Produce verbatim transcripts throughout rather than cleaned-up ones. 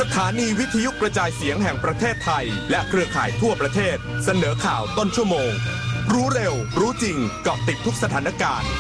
ถานีวิทยุกระจายเสียงแห่งประเทศไทยและเครือข่ายทั่วประเทศเสนอข่าวต้นชั่วโมงรู้เร็วรู้จริงเกาะติดทุกสถานการณ์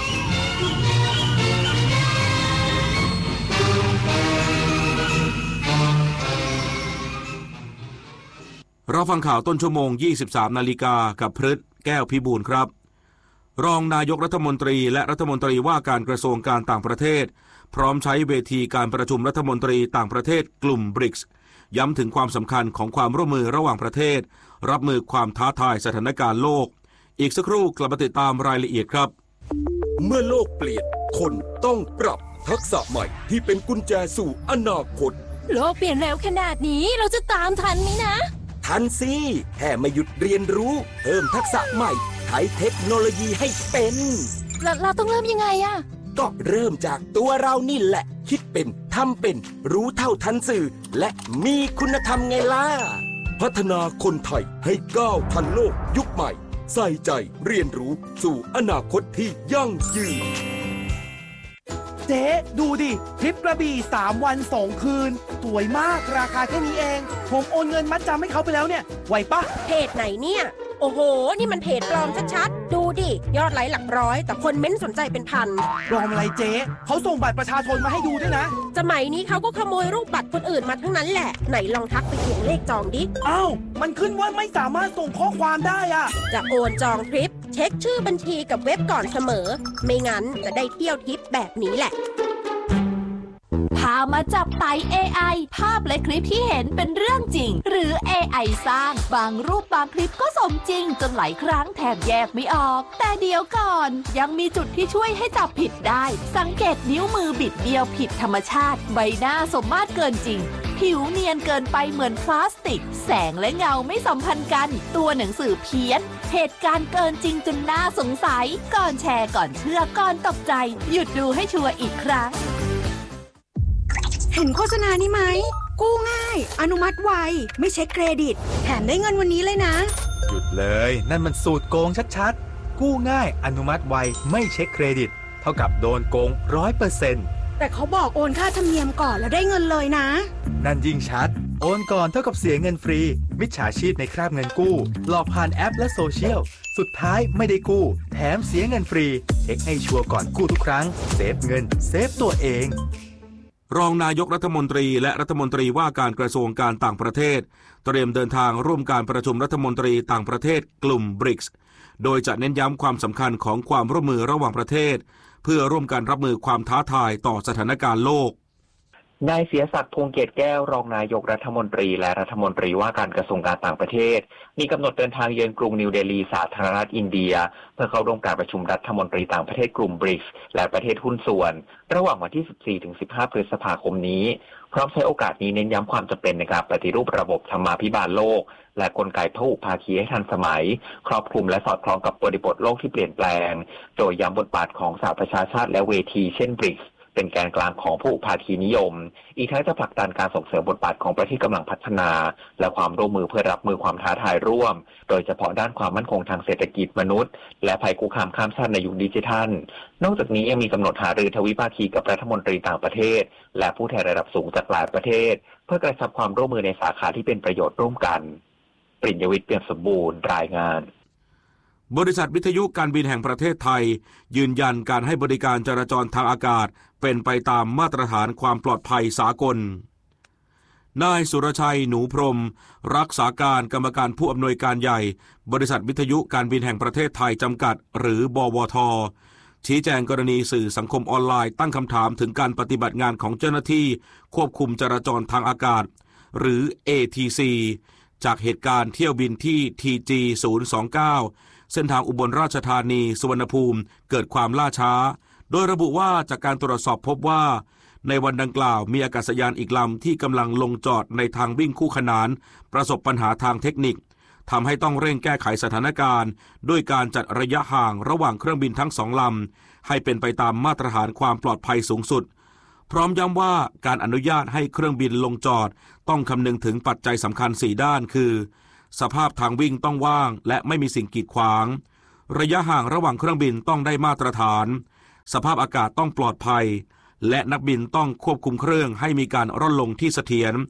เราฟังข่าวต้นชั่วโมง ยี่สิบสาม นาฬิกากับพฤทธิ์แก้วพิบูลครับรองนายกรัฐมนตรีและรัฐมนตรีว่าการกระทรวงการต่างประเทศพร้อมใช้เวทีการประชุมรัฐมนตรีต่างประเทศกลุ่ม บริกส์ ย้ำถึงความสำคัญของความร่วมมือระหว่างประเทศรับมือความท้าทายสถานการณ์โลกอีกสักครู่กลับมาติดตามรายละเอียดครับเมื่อโลกเปลี่ยนคนต้องปรับทักษะใหม่ที่เป็นกุญแจสู่อนาคตโลกเปลี่ยนเร็วขนาดนี้เราจะตามทันไหมนะทันสิแค่ไม่หยุดเรียนรู้เพิ่มทักษะใหม่ใช้เทคโนโลยีให้เป็นเราเราต้องเริ่มยังไงอะก็เริ่มจากตัวเรานี่แหละคิดเป็นทำเป็นรู้เท่าทันสื่อและมีคุณธรรมไงล่ะพัฒนาคนไทยให้ก้าวทันโลกยุคใหม่ใส่ใจเรียนรู้สู่อนาคตที่ยั่งยืนเจ๊ดูดิทริปกระบี่สามวันสองคืนสวยมากราคาแค่นี้เองผมโอนเงินมัดจำให้เขาไปแล้วเนี่ยไหวปะเพจไหนเนี่ยโอ้โหนี่มันเพจปลอมชัดๆดูดิยอดไลค์หลักร้อยแต่คนเม้นสนใจเป็นพันปลอมอะไรเจ๊เขาส่งบัตรประชาชนมาให้ดูด้วยนะสมัยนี้เขาก็ขโมยรูปบัตรคนอื่นมาทั้งนั้นแหละไหนลองทักไปเขียนเลขจองดิอ้าวมันขึ้นว่าไม่สามารถส่งข้อความได้อะจะโอนจองทริปเช็คชื่อบัญชีกับเว็บก่อนเสมอไม่งั้นจะได้เที่ยวทริปแบบนี้แหละพามาจับไต่ เอ ไอ ภาพและคลิปที่เห็นเป็นเรื่องจริงหรือ เอ ไอ สร้างบางรูปบางคลิปก็สมจริงจนหลายครั้งแทบแยกไม่ออกแต่เดี๋ยวก่อนยังมีจุดที่ช่วยให้จับผิดได้สังเกตนิ้วมือบิดเบี้ยวผิดธรรมชาติใบหน้าสมมาตรเกินจริงผิวเนียนเกินไปเหมือนพลาสติกแสงและเงาไม่สัมพันธ์กันตัวหนังสือเพี้ยนเหตุการณ์เกินจริงจนน่าสงสัยก่อนแชร์ก่อนเชื่อก่อนตกใจหยุดดูให้ชัวร์อีกครั้งเห็นโฆษณานี้ไหมกู้ง่ายอนุมัติไวไม่เช็คเครดิตแถมได้เงินวันนี้เลยนะหยุดเลยนั่นมันสูตรโกงชัดๆกู้ง่ายอนุมัติไวไม่เช็คเครดิตเท่ากับโดนโกง ร้อยเปอร์เซ็นต์แต่เขาบอกโอนค่าธรรมเนียมก่อนแล้วได้เงินเลยนะนั่นยิ่งชัดโอนก่อนเท่ากับเสียเงินฟรีมิจฉาชีพในคราบเงินกู้หลอกผ่านแอปและโซเชียลสุดท้ายไม่ได้กู้แถมเสียเงินฟรีเช็คให้ชัวร์ก่อนกู้ทุกครั้งเซฟเงินเซฟตัวเองรองนายกรัฐมนตรีและรัฐมนตรีว่าการกระทรวงการต่างประเทศเตรียมเดินทางร่วมการประชุมรัฐมนตรีต่างประเทศกลุ่ม บริกส์ โดยจะเน้นย้ำความสำคัญของความร่วมมือระหว่างประเทศเพื่อร่วมกันรับมือความท้าทายต่อสถานการณ์โลกนายเสียศักดิ์พงษ์เกตแก้วรองนายกรัฐมนตรีและรัฐมนตรีว่าการกระทรวงการต่างประเทศมีกำหนดเดินทางเยือนกรุงนิวเดลีสาธารณรัฐอินเดียเพื่อเข้าร่วมการประชุมรัฐมนตรีต่างประเทศกลุ่ม บริกส์ และประเทศหุ้นส่วนระหว่างวันที่ สิบสี่ถึงสิบห้า พฤษภาคมนี้พร้อมใช้โอกาสนี้เน้นย้ำความจำเป็นในการปฏิรูประบบธรรมาภิบาลโลกและกลไกพหุภาคีให้ทันสมัยครอบคลุมและสอดคล้องกับบริบทโลกที่เปลี่ยนแปลงโดยย้ำบทบาทของสหประชาชาติและเวทีเช่น บริกส์เป็นแกนกลางของผู้ภาคีนิยมอีกทั้งจะผลักดันการส่งเสริมบทบาทของประเทศกำลังพัฒนาและความร่วมมือเพื่อรับมือความท้าทายร่วมโดยเฉพาะด้านความมั่นคงทางเศรษฐกิจมนุษย์และภัยคุกคามข้ามชาติในยุคดิจิทัลนอกจากนี้ยังมีกำหนดหารือทวิภาคีกับรัฐมนตรีต่างประเทศและผู้แทนระดับสูงจากหลายประเทศเพื่อกระชับความร่วมมือในสาขาที่เป็นประโยชน์ร่วมกันปริญญวิทย์เปี่ยมสมบูรณ์รายงานบริษัทวิทยุการบินแห่งประเทศไทยยืนยันการให้บริการจราจรทางอากาศเป็นไปตามมาตรฐานความปลอดภัยสากลนายสุรชัยหนูพรหมรักษาการกรรมการผู้อำนวยการใหญ่บริษัทวิทยุการบินแห่งประเทศไทยจำกัดหรือบวท.ชี้แจงกรณีสื่อสังคมออนไลน์ตั้งคำถามถึงการปฏิบัติงานของเจ้าหน้าที่ควบคุมจราจรทางอากาศหรือ เอ ที ซี จากเหตุการณ์เที่ยวบินที่ ที จี ศูนย์ สองเก้าเส้นทางอุบลราชธานีสุวรรณภูมิเกิดความล่าช้าโดยระบุว่าจากการตรวจสอบพบว่าในวันดังกล่าวมีอากาศยานอีกลำที่กำลังลงจอดในทางวิ่งคู่ขนานประสบปัญหาทางเทคนิคทำให้ต้องเร่งแก้ไขสถานการณ์ด้วยการจัดระยะห่างระหว่างเครื่องบินทั้งสองลำให้เป็นไปตามมาตรฐานความปลอดภัยสูงสุดพร้อมย้ำว่าการอนุญาตให้เครื่องบินลงจอดต้องคำนึงถึงปัจจัยสำคัญสี่ด้านคือสภาพทางวิ่งต้องว่างและไม่มีสิ่งกีดขวางระยะห่างระหว่างเครื่องบินต้องได้มาตรฐานสภาพอากาศต้องปลอดภัยและนักบินต้องควบคุมเครื่องให้มีการร่อนลงที่เสถียร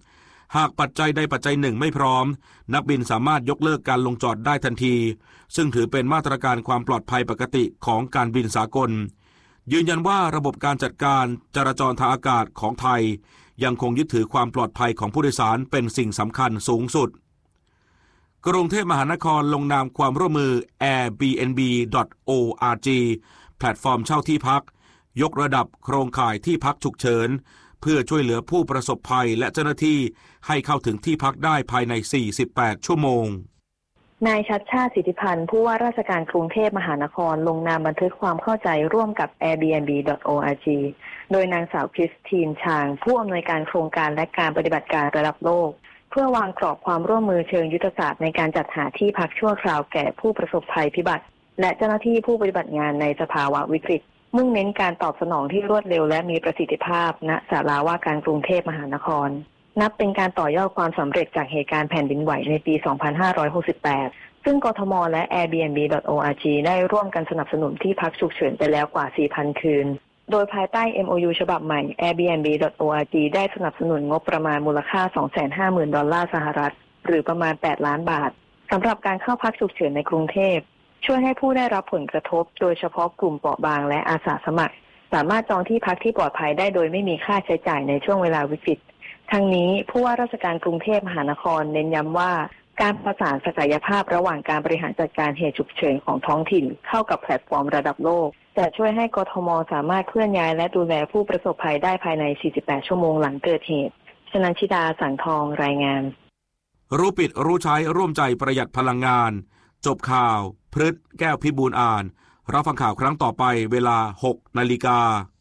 หากปัจจัยใดปัจจัยหนึ่งไม่พร้อมนักบินสามารถยกเลิกการลงจอดได้ทันทีซึ่งถือเป็นมาตรการความปลอดภัยปกติของการบินสากลยืนยันว่าระบบการจัดการจราจรทางอากาศของไทยยังคงยึดถือความปลอดภัยของผู้โดยสารเป็นสิ่งสำคัญสูงสุดกรุงเทพมหานครลงนามความร่วมมือ แอร์ บี เอ็น บี ดอท โอ อาร์ จี แพลตฟอร์มเช่าที่พักยกระดับโครงข่ายที่พักฉุกเฉินเพื่อช่วยเหลือผู้ประสบภัยและเจ้าหน้าที่ให้เข้าถึงที่พักได้ภายในสี่สิบแปดชั่วโมงนายชัชชาติสิทธิพันธ์ผู้ว่าราชการกรุงเทพมหานครลงนามบันทึกความเข้าใจร่วมกับ แอร์ บี เอ็น บี ดอท โอ อาร์ จี โดยนางสาวคริสตินชางผู้อำนวยการโครงการและการปฏิบัติการระดับโลกเพื่อวางกรอบความร่วมมือเชิงยุทธศาสตร์ในการจัดหาที่พักชั่วคราวแก่ผู้ประสบภัยพิบัติและเจ้าหน้าที่ผู้ปฏิบัติงานในสภาวะวิกฤตมุ่งเน้นการตอบสนองที่รวดเร็วและมีประสิทธิภาพณศาลาว่าการกรุงเทพมหานครนับเป็นการต่อยอดความสำเร็จจากเหตุการณ์แผ่นดินไหวในปี สองพันห้าร้อยหกสิบแปด ซึ่งกทมและ แอร์ บี เอ็น บี ดอท โอ อาร์ จี ได้ร่วมกันสนับสนุนที่พักฉุกเฉินไปแล้วกว่า สี่พัน คืนโดยภายใต้ เอ็ม โอ ยู ฉบับใหม่ แอร์ บี เอ็น บี ดอท โอ อาร์ จี ได้สนับสนุนงบประมาณมูลค่า สองแสนห้าหมื่น ดอลลาร์สหรัฐหรือประมาณ แปด ล้านบาทสำหรับการเข้าพักฉุกเฉินในกรุงเทพช่วยให้ผู้ได้รับผลกระทบโดยเฉพาะกลุ่มเปราะบางและอาสาสมัครสามารถจองที่พักที่ปลอดภัยได้โดยไม่มีค่าใช้จ่ายในช่วงเวลาวิกฤตทั้งนี้ผู้ว่าราชการกรุงเทพมหานครเน้นย้ำว่าการประสานศักยภาพระหว่างการบริหารจัดการเหตุฉุกเฉินของท้องถิ่นเข้ากับแพลตฟอร์มระดับโลกจะช่วยให้กทมสามารถเคลื่อนย้ายและดูแลผู้ประสบภัยได้ภายในสี่สิบแปดชั่วโมงหลังเกิดเหตุชนันชิดาสังทองรายงานรู้ปิดรู้ใช้ร่วมใจประหยัดพลังงานจบข่าวพฤษแก้วพิบูลอ่านรับฟังข่าวครั้งต่อไปเวลา หกนาฬิกา